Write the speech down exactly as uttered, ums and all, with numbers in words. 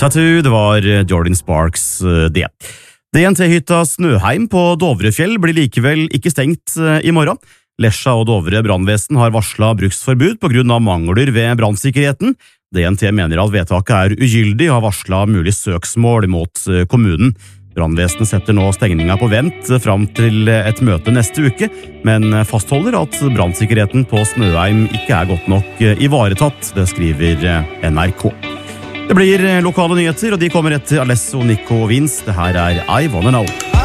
Tattoo, det var Jordan Sparks det. D N T-hytta Snøheim på Dovrefjell blir likevel ikke stengt i morgen. Lesja og Dovre brannvesen har varslet bruksforbud på grunn av mangler ved brannsikkerheten. D N T mener at vedtaket er ugyldig og har varslet mulig søksmål mot kommunen. Brannvesenet setter nå stengninga på vent fram til et møte neste uke, men fastholder at brannsikkerheten på Snøheim ikke er godt nok ivaretatt, det skriver N R K. Det blir lokale nyheter, og de kommer etter Alesso, Nico og Vince. Det her er I Wanna Know.